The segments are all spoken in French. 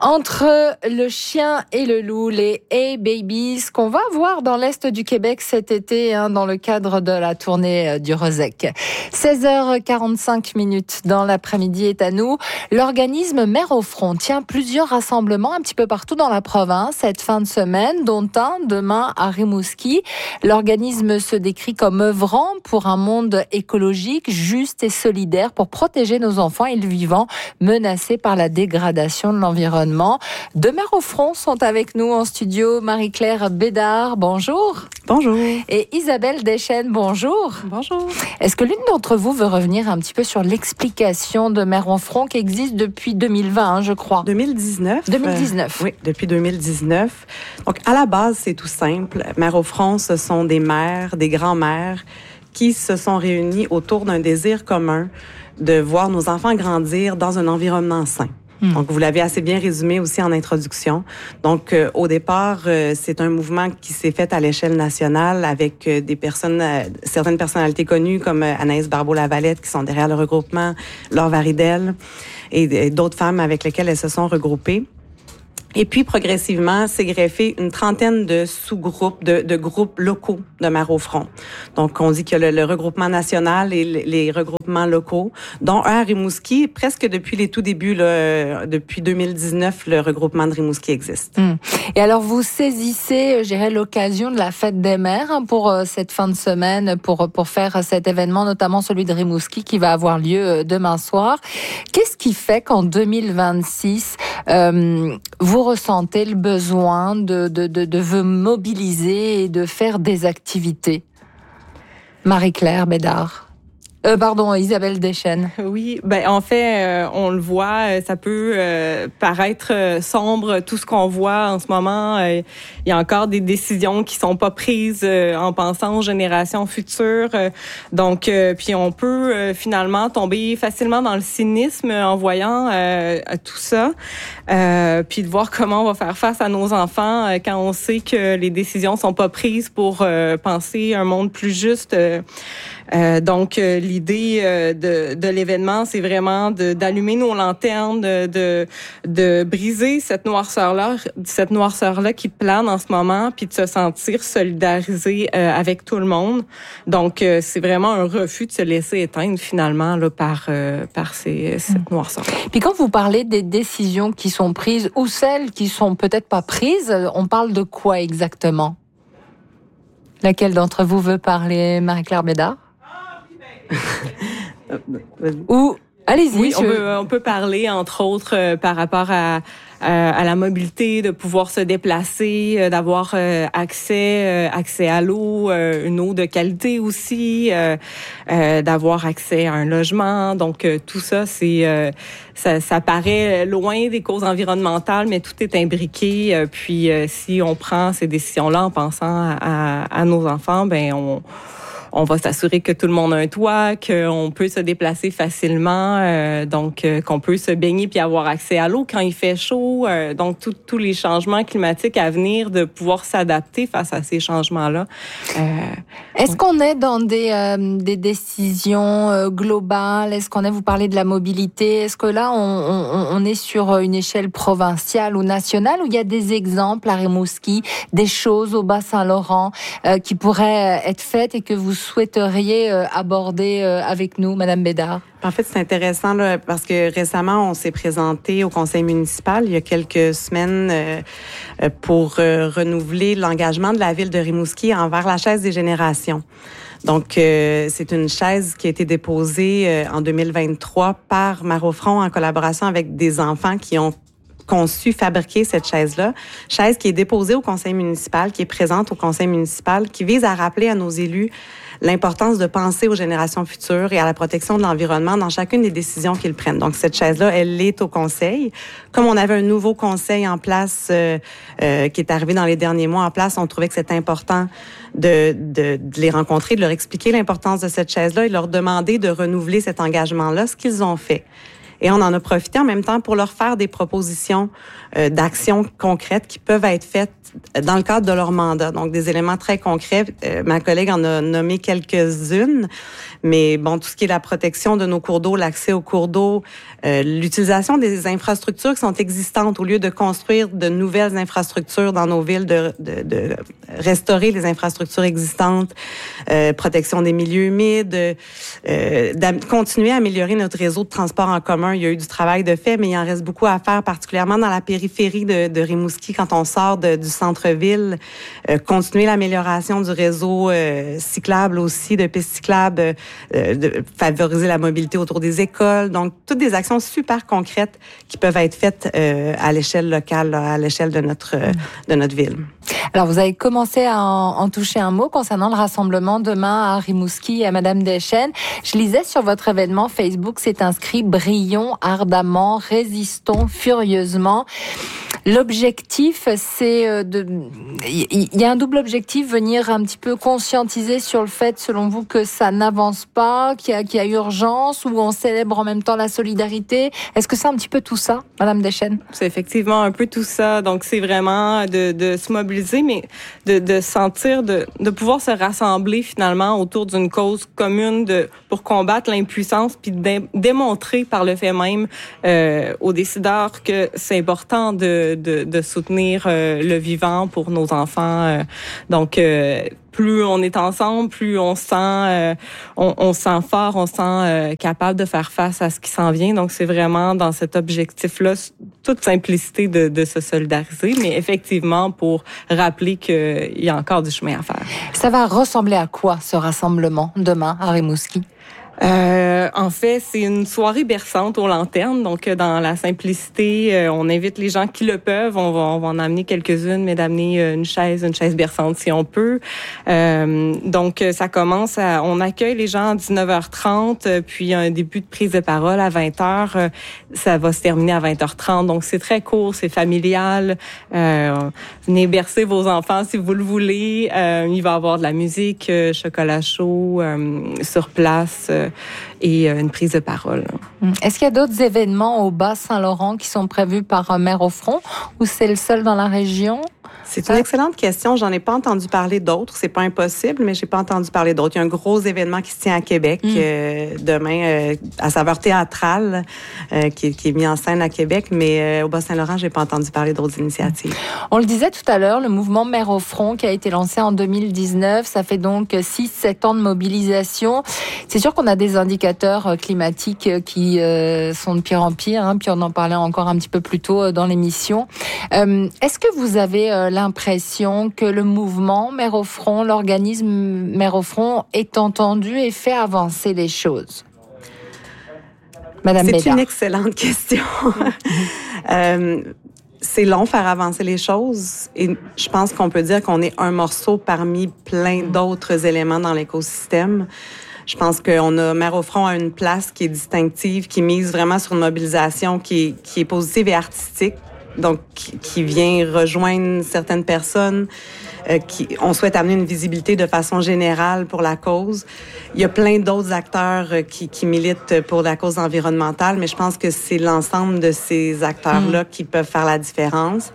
Entre le chien et le loup, les Hey Babies qu'on va voir dans l'Est du Québec cet été dans le cadre de la tournée du Rosec. 16h45 dans l'après-midi est à nous. L'organisme Mères au Front tient plusieurs rassemblements un petit peu partout dans la province cette fin de semaine, dont un demain à Rimouski. L'organisme se décrit comme œuvrant pour un monde écologique, juste et solidaire pour protéger nos enfants et le vivant menacés par la dégradation de l'environnement. Deux Mères au Front sont avec nous en studio. Marie-Claire Bédard, bonjour. Bonjour. Et Isabelle Deschênes, bonjour. Bonjour. Est-ce que l'une d'entre vous veut revenir un petit peu sur l'explication de Mères au Front qui existe depuis 2020, je crois? 2019. 2019. Oui, depuis 2019. Donc, à la base, c'est tout simple. Mères au Front, ce sont des mères, des grands-mères qui se sont réunies autour d'un désir commun de voir nos enfants grandir dans un environnement sain. Donc, vous l'avez assez bien résumé aussi en introduction. Donc, au départ, c'est un mouvement qui s'est fait à l'échelle nationale avec des personnes, certaines personnalités connues comme Anaïs Barbeau-Lavalette qui sont derrière le regroupement, Laure Varidel et d'autres femmes avec lesquelles elles se sont regroupées. Et puis, progressivement, s'est greffé une trentaine de sous-groupes, de groupes locaux de Mères au Front. Donc, on dit qu'il y a le regroupement national et les regroupements locaux, dont un à Rimouski. Presque depuis les tout débuts, depuis 2019, le regroupement de Rimouski existe. Et alors, vous saisissez, je dirais, l'occasion de la fête des mères pour cette fin de semaine, pour faire cet événement, notamment celui de Rimouski, qui va avoir lieu demain soir. Qu'est-ce qui fait qu'en 2026, vous ressentez le besoin de vous mobiliser et de faire des activités? Marie-Claire Bédard. Isabelle Deschênes. Oui, en fait, on le voit, ça peut paraître sombre, tout ce qu'on voit en ce moment. Il y a encore des décisions qui sont pas prises en pensant aux générations futures. Donc, puis on peut finalement tomber facilement dans le cynisme en voyant tout ça. Puis de voir comment on va faire face à nos enfants quand on sait que les décisions sont pas prises pour penser un monde plus juste. Donc, l'idée de l'événement, c'est vraiment d'allumer nos lanternes, de briser cette noirceur-là qui plane en ce moment, puis de se sentir solidarisé avec tout le monde. Donc, c'est vraiment un refus de se laisser éteindre finalement là, par cette noirceur. Puis quand vous parlez des décisions qui sont prises ou celles qui sont peut-être pas prises, on parle de quoi exactement? Laquelle d'entre vous veut parler, Marie-Claire Bédard? Ou allez-y. Oui, on peut parler entre autres par rapport à la mobilité, de pouvoir se déplacer, d'avoir accès à l'eau, une eau de qualité aussi, d'avoir accès à un logement. Donc tout ça, ça paraît loin des causes environnementales, mais tout est imbriqué. Puis si on prend ces décisions-là en pensant à nos enfants, on va s'assurer que tout le monde a un toit, qu'on peut se déplacer facilement, donc qu'on peut se baigner puis avoir accès à l'eau quand il fait chaud. Donc tous les changements climatiques à venir, de pouvoir s'adapter face à ces changements-là. Est-ce qu'on est dans des décisions globales? Est-ce qu'on est, vous parlez de la mobilité, est-ce que là on est sur une échelle provinciale ou nationale, où il y a des exemples à Rimouski, des choses au Bas-Saint-Laurent qui pourraient être faites et que vous souhaiteriez aborder avec nous, Madame Bédard? En fait, c'est intéressant là, parce que récemment, on s'est présenté au conseil municipal il y a quelques semaines pour renouveler l'engagement de la ville de Rimouski envers la chaise des générations. Donc, c'est une chaise qui a été déposée en 2023 par Mères au Front en collaboration avec des enfants qui ont conçu, fabriquer cette chaise-là. Chaise qui est déposée au conseil municipal, qui est présente au conseil municipal, qui vise à rappeler à nos élus l'importance de penser aux générations futures et à la protection de l'environnement dans chacune des décisions qu'ils prennent. Donc, cette chaise-là, elle est au conseil. Comme on avait un nouveau conseil en place qui est arrivé dans les derniers mois en place, on trouvait que c'était important de les rencontrer, de leur expliquer l'importance de cette chaise-là et de leur demander de renouveler cet engagement-là, ce qu'ils ont fait. Et on en a profité en même temps pour leur faire des propositions d'actions concrètes qui peuvent être faites dans le cadre de leur mandat. Donc, des éléments très concrets. Ma collègue en a nommé quelques-unes, mais bon, tout ce qui est la protection de nos cours d'eau, l'accès aux cours d'eau, l'utilisation des infrastructures qui sont existantes au lieu de construire de nouvelles infrastructures dans nos villes, de restaurer les infrastructures existantes, protection des milieux humides, continuer à améliorer notre réseau de transport en commun. Il y a eu du travail de fait, mais il en reste beaucoup à faire, particulièrement dans la périphérie de Rimouski quand on sort du centre-ville. Continuer l'amélioration du réseau cyclable aussi, de pistes cyclables, de favoriser la mobilité autour des écoles. Donc, toutes des actions super concrètes qui peuvent être faites à l'échelle locale, là, à l'échelle de notre ville. Alors, vous avez commencé à en toucher un mot concernant le rassemblement demain à Rimouski et à Madame Deschênes. Je lisais sur votre événement Facebook, c'est inscrit « Brillons ardemment, résistons furieusement ». L'objectif, c'est il y a un double objectif, venir un petit peu conscientiser sur le fait, selon vous, que ça n'avance pas, qu'il y a urgence, ou on célèbre en même temps la solidarité. Est-ce que c'est un petit peu tout ça, Madame Deschênes? C'est effectivement un peu tout ça. Donc, c'est vraiment de se mobiliser, mais de sentir, de pouvoir se rassembler finalement autour d'une cause commune pour combattre l'impuissance, puis démontrer par le fait même aux décideurs que c'est important de soutenir le vivant pour nos enfants. Donc, plus on est ensemble, plus on sent fort, on sent capable de faire face à ce qui s'en vient. Donc, c'est vraiment dans cet objectif-là, toute simplicité de se solidariser, mais effectivement pour rappeler qu'il y a encore du chemin à faire. Ça va ressembler à quoi, ce rassemblement, demain, à Rimouski? En fait, c'est une soirée berçante aux lanternes. Donc, dans la simplicité, on invite les gens qui le peuvent. On va en amener quelques-unes, mais d'amener une chaise berçante si on peut. Donc, ça commence on accueille les gens à 19h30, puis un début de prise de parole à 20h. Ça va se terminer à 20h30. Donc, c'est très court, c'est familial. Venez bercer vos enfants si vous le voulez. Il va y avoir de la musique, chocolat chaud sur place. Et une prise de parole. Est-ce qu'il y a d'autres événements au Bas-Saint-Laurent qui sont prévus par Mère au Front, ou c'est le seul dans la région? C'est une excellente question. J'en ai pas entendu parler d'autres. C'est pas impossible, mais j'ai pas entendu parler d'autres. Il y a un gros événement qui se tient à Québec demain, à saveur théâtrale, qui est mis en scène à Québec, mais au Bas-Saint-Laurent, j'ai pas entendu parler d'autres initiatives. On le disait tout à l'heure, le mouvement Mère au Front qui a été lancé en 2019, ça fait donc 6-7 ans de mobilisation. C'est sûr qu'on a des indicateurs climatiques qui sont de pire en pire, puis on en parlait encore un petit peu plus tôt dans l'émission. Est-ce que vous avez l'impression que le mouvement Mère au Front, l'organisme Mère au Front est entendu et fait avancer les choses? Madame Bédard. C'est une excellente question. C'est long faire avancer les choses et je pense qu'on peut dire qu'on est un morceau parmi plein d'autres éléments dans l'écosystème. Je pense qu'on a Mère au Front à une place qui est distinctive, qui mise vraiment sur une mobilisation qui est positive et artistique. Donc, qui vient rejoindre certaines personnes, on souhaite amener une visibilité de façon générale pour la cause. Il y a plein d'autres acteurs qui militent pour la cause environnementale, mais je pense que c'est l'ensemble de ces acteurs-là qui peuvent faire la différence.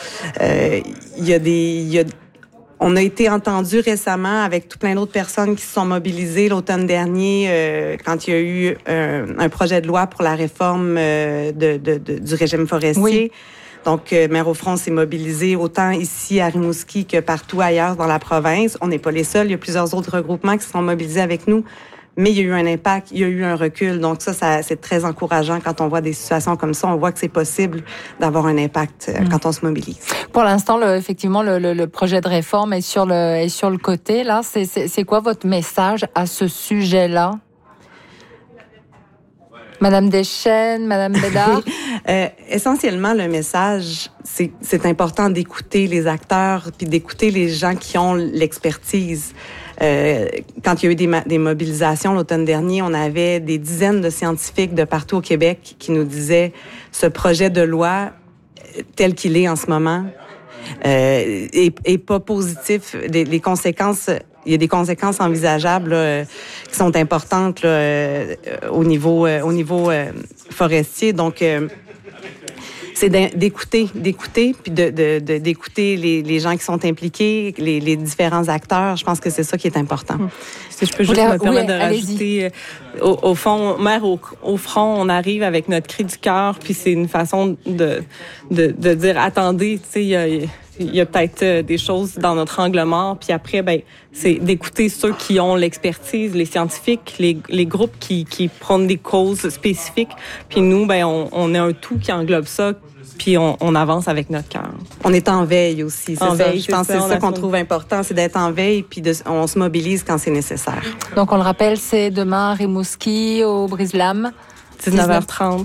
On a été entendu récemment avec tout plein d'autres personnes qui se sont mobilisées l'automne dernier quand il y a eu un projet de loi pour la réforme du régime forestier. Oui. Donc, Mère au Front s'est mobilisé autant ici à Rimouski que partout ailleurs dans la province. On n'est pas les seuls. Il y a plusieurs autres regroupements qui se sont mobilisés avec nous. Mais il y a eu un impact, il y a eu un recul. Donc ça c'est très encourageant quand on voit des situations comme ça. On voit que c'est possible d'avoir un impact quand on se mobilise. Pour l'instant, effectivement, le projet de réforme est sur le côté. Là, c'est quoi votre message à ce sujet-là? Madame Deschênes, Madame Bédard? Essentiellement, le message, c'est important d'écouter les acteurs puis d'écouter les gens qui ont l'expertise. Quand il y a eu des mobilisations l'automne dernier, on avait des dizaines de scientifiques de partout au Québec qui nous disaient ce projet de loi tel qu'il est en ce moment est pas positif. Les conséquences, il y a des conséquences envisageables là, qui sont importantes là, au niveau forestier. Donc, c'est d'écouter, puis d'écouter les gens qui sont impliqués, les différents acteurs. Je pense que c'est ça qui est important. Si je peux juste me permettre de rajouter, au fond, Mères au front, on arrive avec notre cri du cœur, puis c'est une façon de dire, attendez, tu sais, il y a peut-être des choses dans notre angle mort, puis après, ben, c'est d'écouter ceux qui ont l'expertise, les scientifiques, les groupes qui prennent des causes spécifiques, puis nous, ben, on est un tout qui englobe ça, puis on avance avec notre cœur. On est en veille aussi, c'est ça. Je pense que c'est ça qu'on trouve important, c'est d'être en veille, puis on se mobilise quand c'est nécessaire. Donc, on le rappelle, c'est demain à Rimouski, au Brise-Lames. 19h30.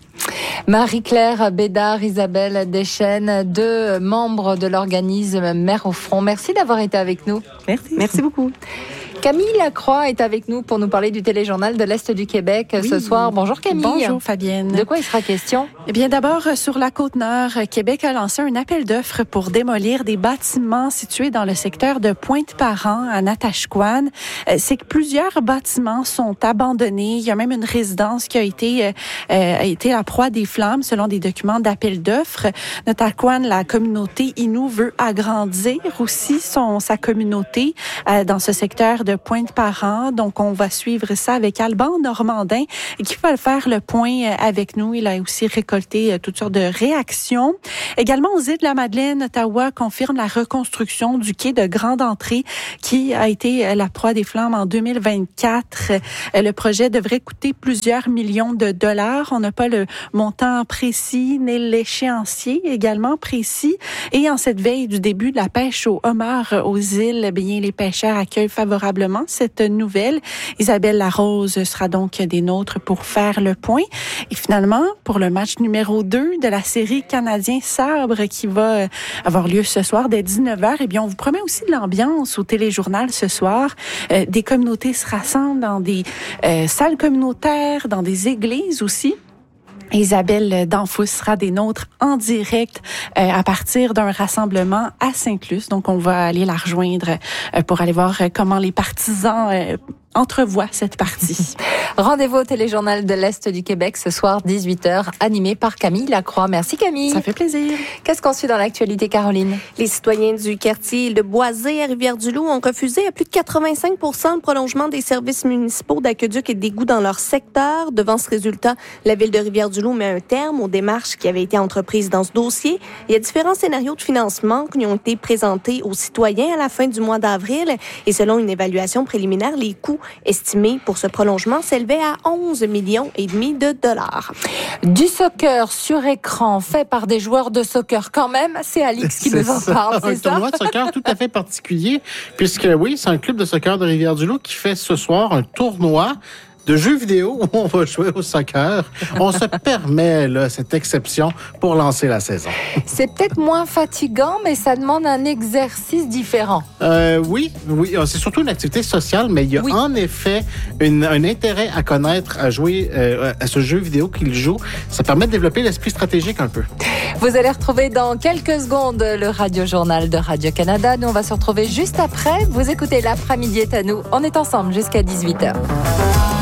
Marie-Claire Bédard, Isabelle Deschênes, 2 membres de l'organisme Mères au front. Merci d'avoir été avec nous. Merci beaucoup. Camille Lacroix est avec nous pour nous parler du téléjournal de l'Est du Québec ce soir. Bonjour Camille. Bonjour Fabienne. De quoi il sera question? Eh bien d'abord, sur la Côte-Nord, Québec a lancé un appel d'offres pour démolir des bâtiments situés dans le secteur de Pointe-Parent, à Natashquan. C'est que plusieurs bâtiments sont abandonnés. Il y a même une résidence qui a été la proie des flammes, selon des documents d'appel d'offres. Natashquan, la communauté Innu veut agrandir aussi sa communauté dans ce secteur de Pointe-Parent. Donc, on va suivre ça avec Alban Normandin qui va faire le point avec nous. Il a aussi récolté toutes sortes de réactions. Également, aux îles de la Madeleine, Ottawa confirme la reconstruction du quai de Grande Entrée qui a été la proie des flammes en 2024. Le projet devrait coûter plusieurs millions de dollars. On n'a pas le montant précis ni l'échéancier également précis. Et en cette veille du début de la pêche au homard aux îles, bien, les pêcheurs accueillent favorablement cette nouvelle. Isabelle Larose sera donc des nôtres pour faire le point. Et finalement, pour le match numéro 2 de la série Canadien-Sabre qui va avoir lieu ce soir dès 19h, eh bien, on vous promet aussi de l'ambiance au téléjournal ce soir. Des communautés se rassemblent dans des salles communautaires, dans des églises aussi. Isabelle Danfous sera des nôtres en direct à partir d'un rassemblement à Sainte-Luce. Donc, on va aller la rejoindre pour aller voir comment les partisans entrevoient cette partie. Rendez-vous au téléjournal de l'Est du Québec ce soir, 18h, animé par Camille Lacroix. Merci Camille. Ça fait plaisir. Qu'est-ce qu'on suit dans l'actualité, Caroline? Les citoyens du quartier de Boisé à Rivière-du-Loup ont refusé à plus de 85% le prolongement des services municipaux d'aqueduc et d'égouts dans leur secteur. Devant ce résultat, la ville de Rivière-du-Loup met un terme aux démarches qui avaient été entreprises dans ce dossier. Il y a différents scénarios de financement qui ont été présentés aux citoyens à la fin du mois d'avril. Et selon une évaluation préliminaire, les coûts estimés pour ce prolongement s'élevaient à 11,5 millions de dollars. Du soccer sur écran fait par des joueurs de soccer quand même. C'est Alix qui nous en parle, c'est ça? Un tournoi de soccer tout à fait particulier puisque oui, c'est un club de soccer de Rivière-du-Loup qui fait ce soir un tournoi de jeux vidéo où on va jouer au soccer. On se permet là, cette exception pour lancer la saison. C'est peut-être moins fatigant, mais ça demande un exercice différent. Oui, c'est surtout une activité sociale, mais il y a en effet un intérêt à connaître, à jouer à ce jeu vidéo qu'il joue. Ça permet de développer l'esprit stratégique un peu. Vous allez retrouver dans quelques secondes le Radio-Journal de Radio-Canada. Nous, on va se retrouver juste après. Vous écoutez L'après-midi est à nous. On est ensemble jusqu'à 18h.